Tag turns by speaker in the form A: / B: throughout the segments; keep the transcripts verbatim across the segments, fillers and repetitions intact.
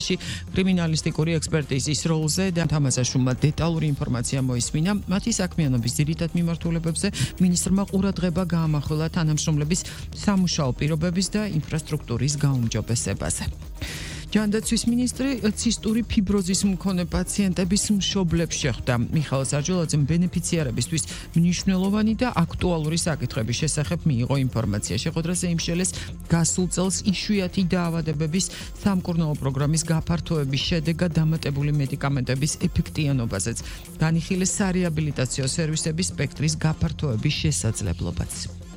A: კრიმინალისტიკური ექსპერტიზის როლზე და თამაზაშვილმა დეტალური ინფორმაცია მოისმინა მათი საქმიანობის ძირითად მიმართულებებზე მინისტრმა ყურადღება გაამახვილა თანამშრომლების სამუშაო პირობების და ინფრასტრუქტურის გაუმჯობესებაზე. ჯანდაცვის მინისტრი ცისტური ფიბროზის მქონე პაციენტების მშობლებს შეხვდა. მიხაილ საჯულაძემ ბენეფიციარებისთვის მნიშვნელოვანი და აქტუალური საკითხების შესახებ მიიღო ინფორმაცია. შეხვედრაზე იმშელეს გასულ წელს იშვიათი დაავადებების სამკურნალო პროგრამის გაფართოების შედეგად დამატებული მედიკამენტების ეფექტიანობაზეც. განიხილეს სარეაბილიტაციო სერვისების სპექტრის გაფართოების შესაძლებლობაც.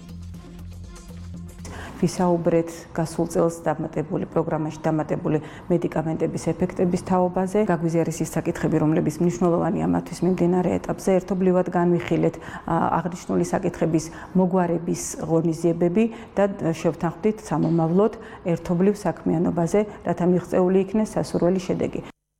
B: ვისაუბრეთ გასულ წელს დამატებული პროგრამაში დამატებული მედიკამენტების ეფექტების თაობაზე. გაგვიზიარეს ის საკითხები, რომლებიც მნიშვნელოვანია მათთვის მიმდინარე ეტაპზე. ერთობლივად განვიხილეთ აღნიშნული საკითხების მოგვარების ღონისძიებები და შევთანხმდით სამომავლოდ ერთობლივ საქმიანობაზე, რათა მიღწეული იქნეს სასურველი შედეგი.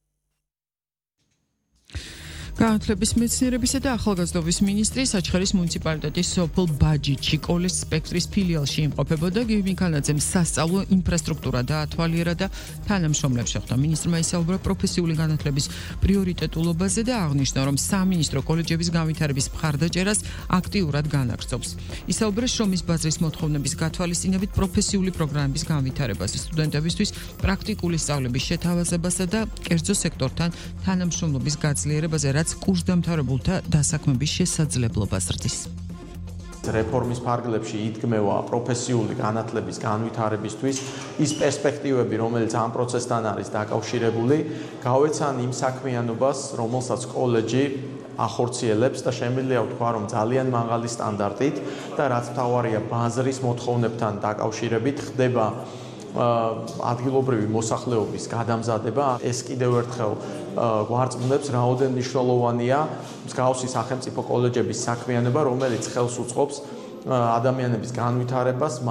B: განათლების მეცნიერებისა და ახალგაზრდობის მინისტრი საჩხერის მუნიციპალიტეტის სოფელ ბაჯიჩი კოლეს სპექტრის ფილიალში იმყოფებოდა. გივი მიქანაძემ სასწავლო ინფრასტრუქტურა დაათვალიერა და თანამშრომლებს შეხვდა. მინისტრმა ისაუბრა პროფესიული განათლების პრიორიტეტულობაზე და აღნიშნა, რომ სამინისტრო კოლეჯების განვითარების მხარდაჭერას აქტიურად განაგრძობს. ისაუბრა შრომის ბაზრის მოთხოვნების გათვალისწინებით პროფესიული პროგრამების განვითარებაზე, სტუდენტებისთვის პრაქტიკული სწავლების შეთავაზებასა და კერძო სექტორთან თანამშრომლობის გაძლიერებაზე, რაც კურსდამთავრებულთა დასაქმების შესაძლებლობას ზრდის.
C: რეფორმის ფარგლებში იდგმევა პროფესიული განათლების განვითარებისთვის ის პერსპექტივები, რომელიც ამ პროცესთან არის დაკავშირებული, გავეცან იმ საქმიანობას, რომელსაც კოლეჯი ახორციელებს და შემიძლია ვთქვა, რომ ძალიან მაღალი სტანდარტით და რაც მთავარია ბაზრის მოთხოვნებთან დაკავშირებით ხდება ადგილობრივი მოსახლეობის გადამზადება. ეს კიდევ ერთხელ გვარწმუნებს, რაოდენ მნიშვნელოვანია მსგავსი სახელმწიფო კოლეჯების საქმიანობა, რომელიც ხელს უწყობს ადამიანების განვითარებას.